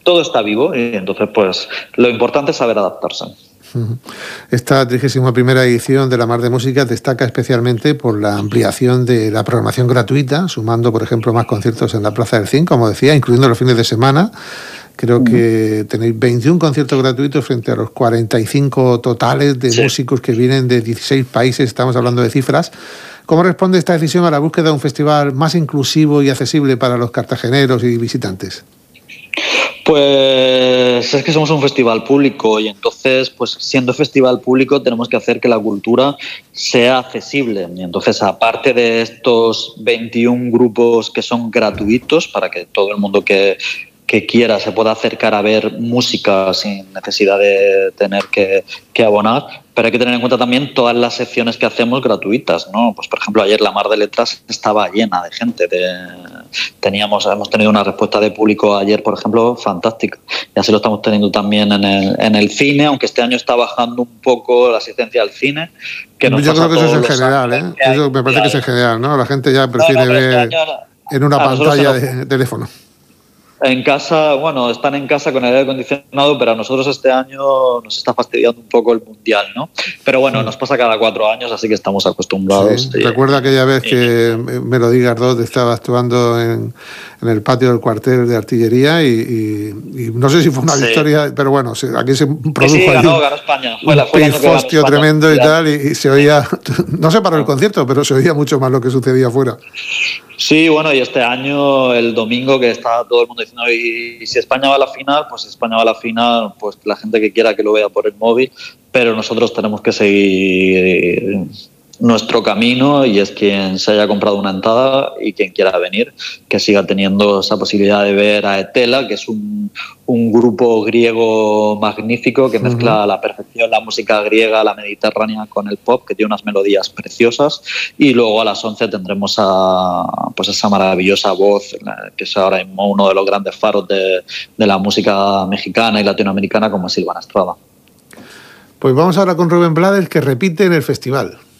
todo está vivo y entonces pues lo importante es saber adaptarse. Esta 31ª edición de La Mar de Música destaca especialmente por la ampliación de la programación gratuita, sumando, por ejemplo, más conciertos en la Plaza del Cin, como decía, incluyendo los fines de semana. Creo que tenéis 21 conciertos gratuitos frente a los 45 totales de músicos que vienen de 16 países, estamos hablando de cifras. ¿Cómo responde esta decisión a la búsqueda de un festival más inclusivo y accesible para los cartageneros y visitantes? Pues es que somos un festival público y entonces, pues siendo festival público tenemos que hacer que la cultura sea accesible. Y entonces, aparte de estos 21 grupos que son gratuitos para que todo el mundo que quiera se pueda acercar a ver música sin necesidad de tener que abonar, pero hay que tener en cuenta también todas las secciones que hacemos gratuitas, ¿no? Pues por ejemplo, ayer la Mar de Letras estaba llena de gente. Hemos tenido una respuesta de público ayer, por ejemplo, fantástica. Y así lo estamos teniendo también en el cine, aunque este año está bajando un poco la asistencia al cine. Yo creo que eso es en general, ¿eh? Eso me parece que es en general, ¿no? La gente ya prefiere ver en una pantalla de teléfono. En casa, bueno, están en casa con el aire acondicionado, pero a nosotros este año nos está fastidiando un poco el mundial, ¿no? Pero bueno, nos pasa cada 4 años, así que estamos acostumbrados. Sí. Recuerda aquella vez que Melody Gardot estaba actuando en el patio del cuartel de artillería y no sé si fue una victoria, pero bueno, aquí se produjo ganó España. Fue un pifostio tremendo y tal, y se oía, no se paró el concierto, pero se oía mucho más lo que sucedía afuera. Sí, bueno, y este año, el domingo, que está todo el mundo diciendo, y si España va a la final, pues España va a la final, pues la gente que quiera que lo vea por el móvil, pero nosotros tenemos que seguir nuestro camino y es quien se haya comprado una entrada y quien quiera venir, que siga teniendo esa posibilidad de ver a Etela, que es un grupo griego magnífico que mezcla a la perfección la música griega, la mediterránea con el pop, que tiene unas melodías preciosas, y luego a las 11 tendremos pues esa maravillosa voz, que es ahora mismo uno de los grandes faros de la música mexicana y latinoamericana, como es Silvana Estrada. Pues vamos ahora con Rubén Blades, que repite en el festival.